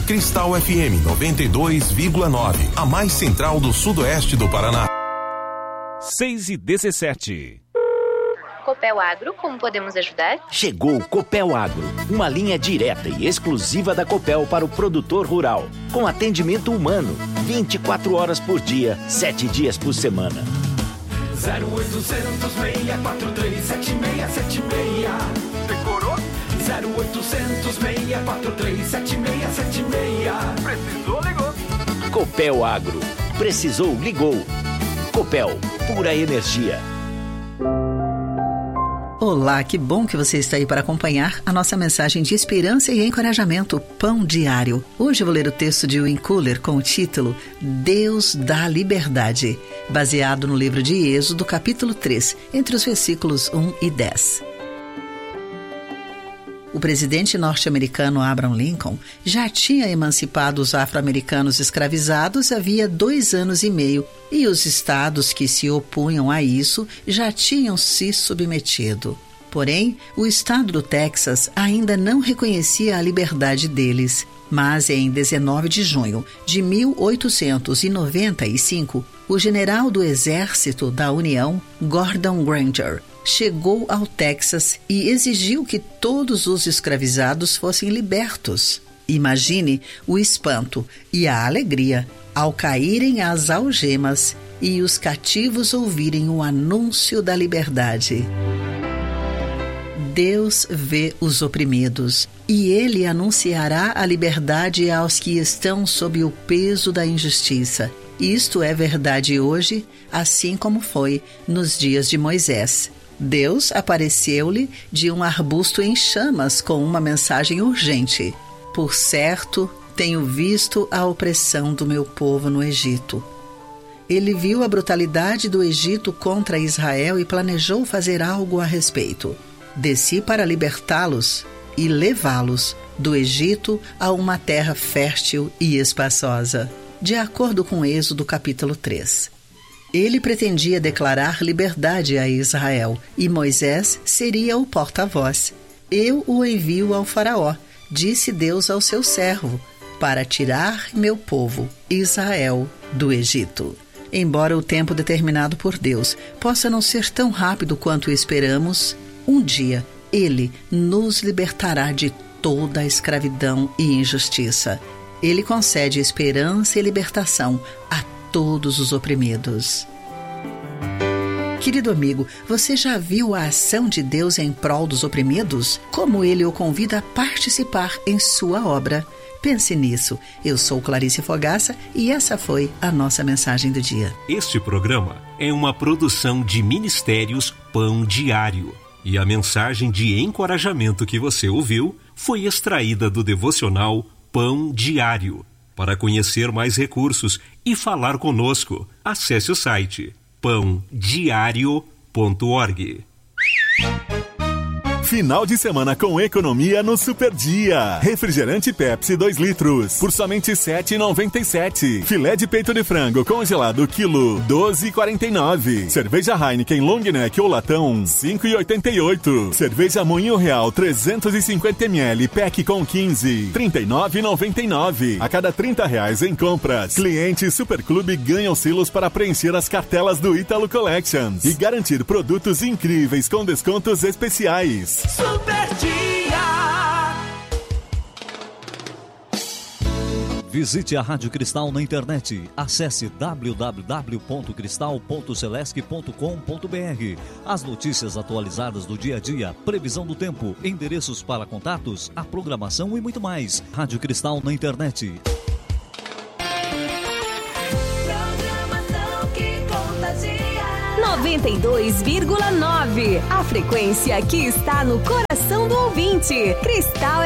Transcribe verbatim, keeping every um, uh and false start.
Cristal F M noventa e dois vírgula nove, a mais central do sudoeste do Paraná. seis e dezessete. Copel Agro, como podemos ajudar? Chegou o Copel Agro, uma linha direta e exclusiva da Copel para o produtor rural, com atendimento humano, vinte e quatro horas por dia, sete dias por semana. zero oitocentos, seis quatro três, sete seis sete seis. Decorou? zero oitocentos, seis quatro três, sete seis sete seis. Precisou, ligou. Copel Agro. Precisou, ligou. Copel, pura energia. Olá, que bom que você está aí para acompanhar a nossa mensagem de esperança e encorajamento, Pão Diário. Hoje eu vou ler o texto de Win Cooler com o título Deus dá liberdade, baseado no livro de Êxodo, capítulo três, entre os versículos um e dez. O presidente norte-americano Abraham Lincoln já tinha emancipado os afro-americanos escravizados havia dois anos e meio, e os estados que se opunham a isso já tinham se submetido. Porém, o estado do Texas ainda não reconhecia a liberdade deles. Mas em dezenove de junho de mil oitocentos e noventa e cinco, o general do Exército da União, Gordon Granger, chegou ao Texas e exigiu que todos os escravizados fossem libertos. Imagine o espanto e a alegria ao caírem as algemas e os cativos ouvirem o anúncio da liberdade. Deus vê os oprimidos e Ele anunciará a liberdade aos que estão sob o peso da injustiça. Isto é verdade hoje, assim como foi nos dias de Moisés. Deus apareceu-lhe de um arbusto em chamas com uma mensagem urgente. Por certo, tenho visto a opressão do meu povo no Egito. Ele viu a brutalidade do Egito contra Israel e planejou fazer algo a respeito. Desci para libertá-los e levá-los do Egito a uma terra fértil e espaçosa, de acordo com Êxodo capítulo três. Ele pretendia declarar liberdade a Israel e Moisés seria o porta-voz. Eu o envio ao faraó, disse Deus ao seu servo, para tirar meu povo, Israel, do Egito. Embora o tempo determinado por Deus possa não ser tão rápido quanto esperamos, um dia Ele nos libertará de toda a escravidão e injustiça. Ele concede esperança e libertação a todos os oprimidos. Querido amigo, você já viu a ação de Deus em prol dos oprimidos? Como Ele o convida a participar em sua obra? Pense nisso. Eu sou Clarice Fogaça e essa foi a nossa mensagem do dia. Este programa é uma produção de Ministérios Pão Diário. E a mensagem de encorajamento que você ouviu foi extraída do devocional Pão Diário. Para conhecer mais recursos e falar conosco, acesse o site pão diário ponto org. Final de semana com economia no Super Dia. Refrigerante Pepsi dois litros por somente sete reais e noventa e sete centavos. Filé de peito de frango congelado quilo doze reais e quarenta e nove centavos. Cerveja Heineken Long Neck ou latão cinco reais e oitenta e oito centavos. Cerveja Moinho Real trezentos e cinquenta mililitros pack com quinze, trinta e nove reais e noventa e nove centavos. A cada trinta reais em compras, clientes Super Clube ganham selos para preencher as cartelas do Ítalo Collections e garantir produtos incríveis com descontos especiais. Super Dia! Visite a Rádio Cristal na internet. Acesse w w w ponto cristal ponto celesc ponto com ponto b r. As notícias atualizadas do dia a dia, previsão do tempo, endereços para contatos, a programação e muito mais. Rádio Cristal na internet. Programação que contagia. noventa e dois vírgula nove. A frequência que está no coração do ouvinte. Cristal